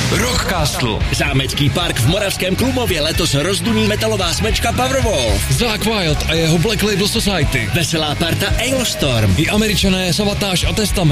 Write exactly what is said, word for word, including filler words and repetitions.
Rockcastle. Zámecký park v Moravském Klumově letos rozduní metalová smečka Powerwolf. Zakk Wylde a jeho Black Label Society. Veselá parta Ailstorm. I Američané Savatage a Testament.